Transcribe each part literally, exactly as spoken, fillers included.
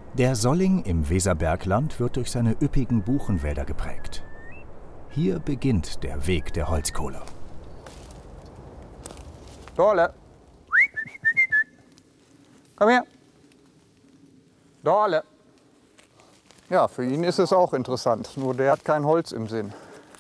Der Solling im Weserbergland wird durch seine üppigen Buchenwälder geprägt. Hier beginnt der Weg der Holzkohle. Dorle. Komm her. Dorle. Ja, für ihn ist es auch interessant, nur der hat kein Holz im Sinn.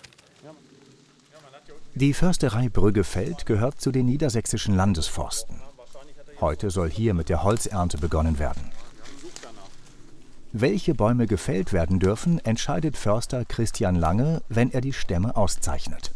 Die Försterei Brüggefeld gehört zu den niedersächsischen Landesforsten. Heute soll hier mit der Holzernte begonnen werden. Welche Bäume gefällt werden dürfen, entscheidet Förster Christian Lange, wenn er die Stämme auszeichnet.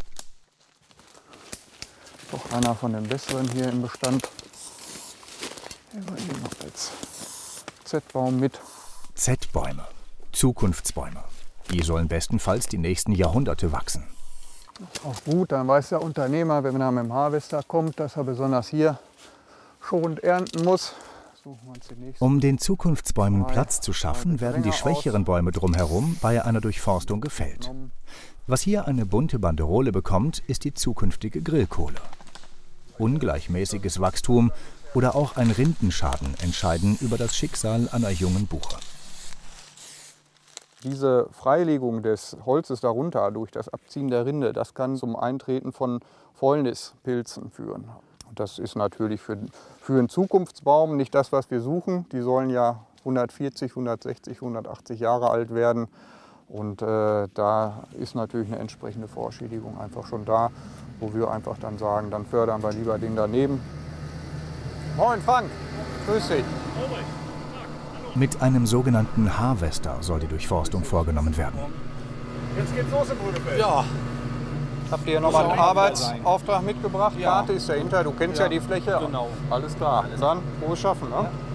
Doch einer von den besseren hier im Bestand. Den wir hier noch als Z-Baum mit. Z-Bäume, Zukunftsbäume. Die sollen bestenfalls die nächsten Jahrhunderte wachsen. Auch gut, dann weiß der Unternehmer, wenn er mit dem Harvester kommt, dass er besonders hier schonend ernten muss. Um den Zukunftsbäumen Platz zu schaffen, werden die schwächeren Bäume drumherum bei einer Durchforstung gefällt. Was hier eine bunte Banderole bekommt, ist die zukünftige Grillkohle. Ungleichmäßiges Wachstum oder auch ein Rindenschaden entscheiden über das Schicksal einer jungen Buche. Diese Freilegung des Holzes darunter durch das Abziehen der Rinde, das kann zum Eintreten von Fäulnispilzen führen. Das ist natürlich für, für einen Zukunftsbaum nicht das, was wir suchen. Die sollen ja hundertvierzig, hundertsechzig, hundertachtzig Jahre alt werden. Und äh, da ist natürlich eine entsprechende Vorschädigung einfach schon da, wo wir einfach dann sagen, dann fördern wir lieber den daneben. Moin Frank, grüß dich. Mit einem sogenannten Harvester soll die Durchforstung vorgenommen werden. Jetzt geht's los im Brüggefeld. Ja. Habt ihr nochmal einen Arbeitsauftrag mitgebracht? Ja. Karte ist dahinter, du kennst ja, ja die Fläche. Genau. Alles klar. Dann frohes Schaffen. Ne? Ja.